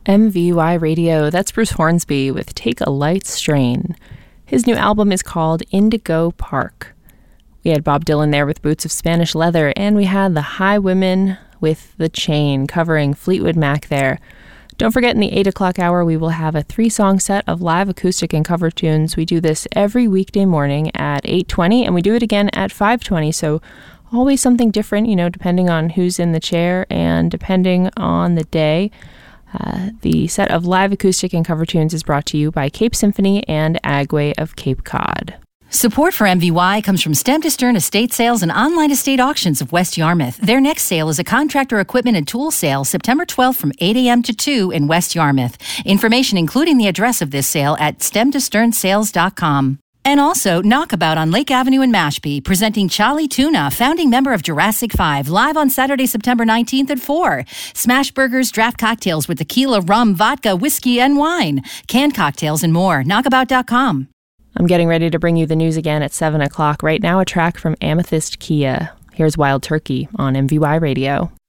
MVY Radio, that's Bruce Hornsby with Take a Light Strain. His new album is called Indigo Park. We had Bob Dylan there with Boots of Spanish Leather, and we had the Highwomen with The Chain covering Fleetwood Mac there. Don't forget, in the 8 o'clock hour, we will have a 3-song set of live acoustic and cover tunes. We do this every weekday morning at 8:20, and we do it again at 5:20, so always something different, depending on who's in the chair and depending on the day. The set of live acoustic and cover tunes is brought to you by Cape Symphony and Agway of Cape Cod. Support for MVY comes from Stem to Stern Estate Sales and Online Estate Auctions of West Yarmouth. Their next sale is a contractor equipment and tool sale September 12th from 8 a.m. to 2 in West Yarmouth. Information including the address of this sale at stemtosternsales.com. And also, Knockabout on Lake Avenue in Mashpee, presenting Charlie Tuna, founding member of Jurassic 5, live on Saturday, September 19th at 4. Smash burgers, draft cocktails with tequila, rum, vodka, whiskey, and wine. Canned cocktails and more. Knockabout.com. I'm getting ready to bring you the news again at 7 o'clock. Right now, a track from Amethyst Kia. Here's Wild Turkey on MVY Radio.